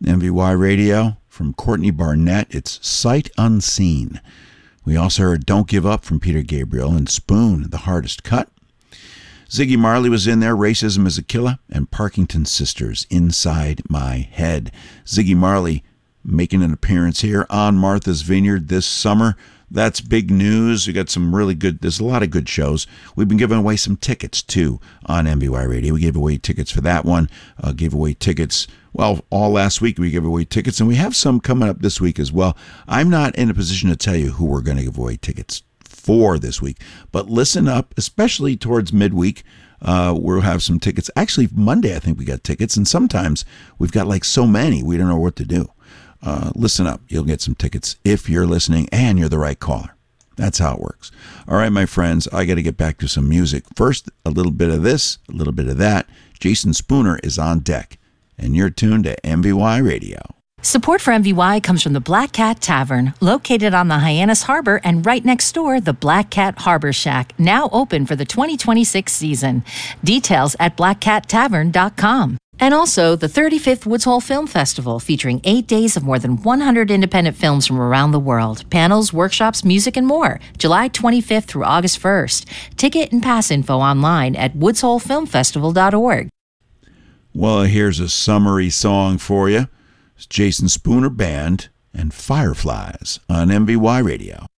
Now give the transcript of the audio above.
MVY Radio from Courtney Barnett. It's Sight Unseen. We also heard Don't Give Up from Peter Gabriel and Spoon, The Hardest Cut. Ziggy Marley was in there, Racism is a Killer, and Parkington Sisters, Inside My Head. Ziggy Marley making an appearance here on Martha's Vineyard this summer. That's big news. We got some really good, there's a lot of good shows. We've been giving away some tickets, too, on MVY Radio. We gave away tickets for that one. Gave away tickets, well, all last week we gave away tickets, and we have some coming up this week as well. I'm not in a position to tell you who we're going to give away tickets for this week, but listen up, especially towards midweek. We'll have some tickets. Actually, Monday, I think we got tickets, and sometimes we've got like so many, we don't know what to do. Listen up. You'll get some tickets if you're listening and you're the right caller. That's how it works. All right, my friends, I got to get back to some music. First, a little bit of this, a little bit of that. Jason Spooner is on deck, and you're tuned to MVY Radio. Support for MVY comes from the Black Cat Tavern, located on the Hyannis Harbor and right next door, the Black Cat Harbor Shack, now open for the 2026 season. Details at blackcattavern.com. And also the 35th Woods Hole Film Festival, featuring 8 days of more than 100 independent films from around the world. Panels, workshops, music, and more. July 25th through August 1st. Ticket and pass info online at woodsholefilmfestival.org. Well, here's a summary song for you. It's Jason Spooner Band and Fireflies on MVY Radio.